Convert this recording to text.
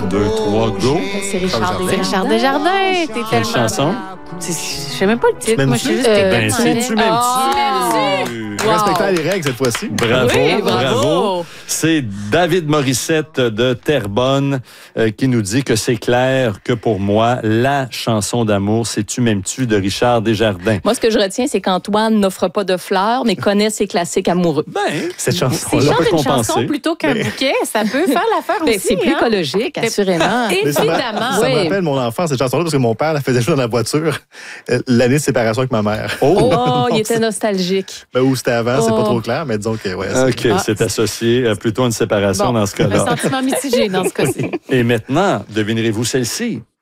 2, 3, go. C'est Richard Desjardins. C'est Richard Desjardins. T'es Quelle tellement... chanson? Je sais même pas le titre. Moi, je suis juste... Ben, c'est Tu m'aimes-tu? Wow. Respectant les règles cette fois-ci. Bravo, Oui, bravo. C'est David Morissette de Terrebonne qui nous dit que c'est clair que pour moi, la chanson d'amour, c'est Tu m'aimes-tu de Richard Desjardins. Moi, ce que je retiens, c'est qu'Antoine n'offre pas de fleurs, mais connaît ses classiques amoureux. Ben, Cette S'il chanson-là. peut chante une compenser. chanson plutôt qu'un bouquet, ça peut faire l'affaire Ben, aussi. c'est plus hein? écologique, assurément. Évidemment. Ça me Oui. rappelle mon enfance, cette chanson-là, parce que mon père la faisait jouer dans la voiture l'année de séparation avec ma mère. Oh, il était nostalgique. Ben, où c'était avant, c'est Oh. pas trop clair, mais disons que, ouais. OK, c'est associé plutôt à une séparation Bon, dans ce un cas-là. sentiment mitigé dans ce cas-ci. Et maintenant, devinerez-vous celle-ci?